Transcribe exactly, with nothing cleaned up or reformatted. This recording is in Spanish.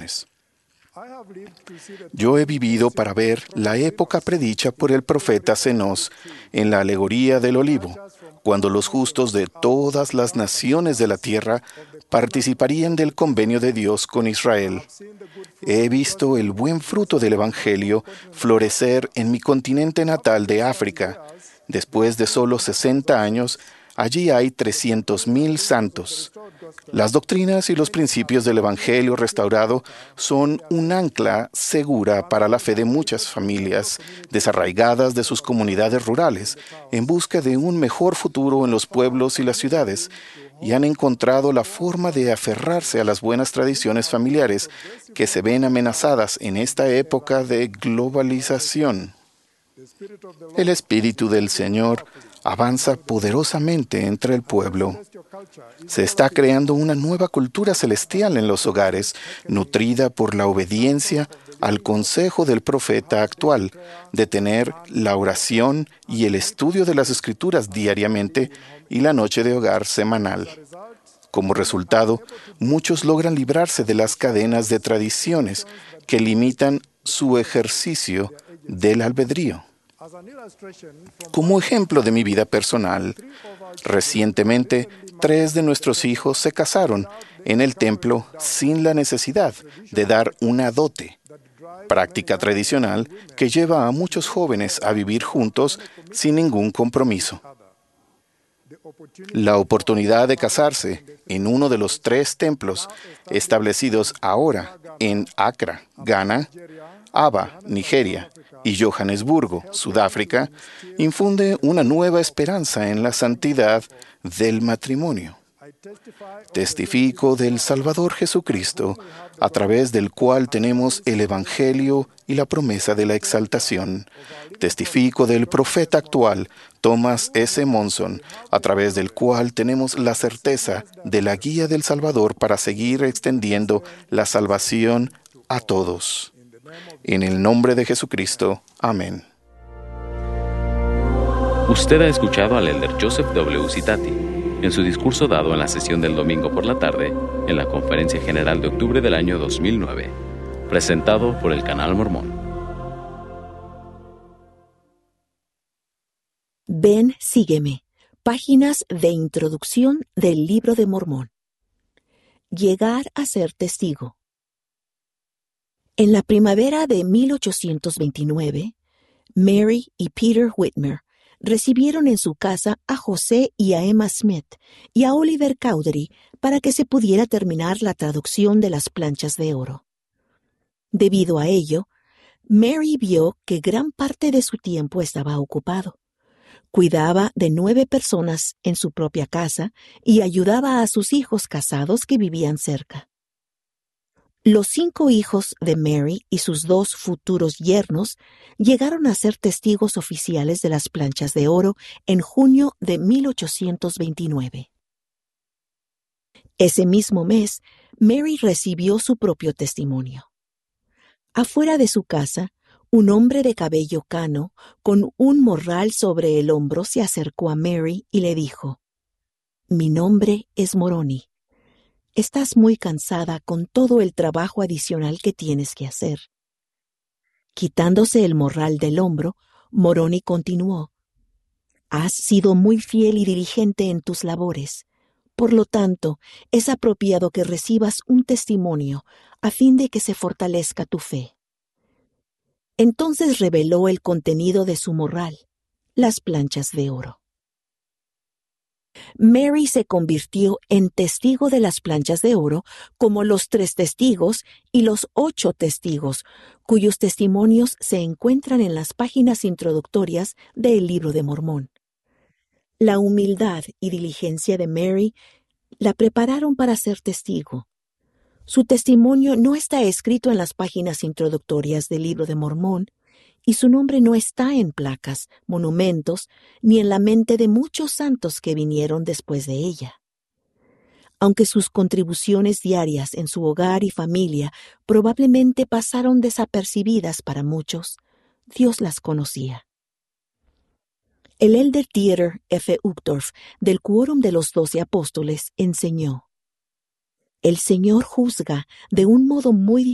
tradiciones. Yo he vivido para ver la época predicha por el profeta Cenós en la alegoría del olivo, cuando los justos de todas las naciones de la tierra participarían del convenio de Dios con Israel. He visto el buen fruto del Evangelio florecer en mi continente natal de África. Después de solo sesenta años, allí hay trescientos mil santos. Las doctrinas y los principios del Evangelio restaurado son un ancla segura para la fe de muchas familias desarraigadas de sus comunidades rurales, en busca de un mejor futuro en los pueblos y las ciudades, y han encontrado la forma de aferrarse a las buenas tradiciones familiares que se ven amenazadas en esta época de globalización. El Espíritu del Señor avanza poderosamente entre el pueblo. Se está creando una nueva cultura celestial en los hogares, nutrida por la obediencia al consejo del profeta actual de tener la oración y el estudio de las Escrituras diariamente y la noche de hogar semanal. Como resultado, muchos logran librarse de las cadenas de tradiciones que limitan su ejercicio del albedrío. Como ejemplo de mi vida personal, recientemente tres de nuestros hijos se casaron en el templo sin la necesidad de dar una dote, práctica tradicional que lleva a muchos jóvenes a vivir juntos sin ningún compromiso. La oportunidad de casarse en uno de los tres templos establecidos ahora en Accra, Ghana, Aba, Nigeria, y Johannesburgo, Sudáfrica, infunde una nueva esperanza en la santidad del matrimonio. Testifico del Salvador Jesucristo, a través del cual tenemos el Evangelio y la promesa de la exaltación. Testifico del profeta actual, Thomas S. Monson, a través del cual tenemos la certeza de la guía del Salvador para seguir extendiendo la salvación a todos. En el nombre de Jesucristo. Amén. Usted ha escuchado al elder Joseph W. Citati en su discurso dado en la sesión del domingo por la tarde en la Conferencia General de octubre del año dos mil nueve, presentado por el Canal Mormón. Ven, sígueme. Páginas de introducción del Libro de Mormón. Llegar a ser testigo. En la primavera de mil ochocientos veintinueve, Mary y Peter Whitmer recibieron en su casa a José y a Emma Smith y a Oliver Cowdery para que se pudiera terminar la traducción de las planchas de oro. Debido a ello, Mary vio que gran parte de su tiempo estaba ocupado. Cuidaba de nueve personas en su propia casa y ayudaba a sus hijos casados que vivían cerca. Los cinco hijos de Mary y sus dos futuros yernos llegaron a ser testigos oficiales de las planchas de oro en junio de mil ochocientos veintinueve. Ese mismo mes, Mary recibió su propio testimonio. Afuera de su casa, un hombre de cabello cano, con un morral sobre el hombro, se acercó a Mary y le dijo: «Mi nombre es Moroni. Estás muy cansada con todo el trabajo adicional que tienes que hacer». Quitándose el morral del hombro, Moroni continuó: «Has sido muy fiel y diligente en tus labores. Por lo tanto, es apropiado que recibas un testimonio a fin de que se fortalezca tu fe». Entonces reveló el contenido de su morral, las planchas de oro. Mary se convirtió en testigo de las planchas de oro, como los tres testigos y los ocho testigos, cuyos testimonios se encuentran en las páginas introductorias del Libro de Mormón. La humildad y diligencia de Mary la prepararon para ser testigo. Su testimonio no está escrito en las páginas introductorias del Libro de Mormón, y su nombre no está en placas, monumentos, ni en la mente de muchos santos que vinieron después de ella. Aunque sus contribuciones diarias en su hogar y familia probablemente pasaron desapercibidas para muchos, Dios las conocía. El elder Dieter F. Uchtdorf, del Quórum de los Doce Apóstoles, enseñó: «El Señor juzga de un modo muy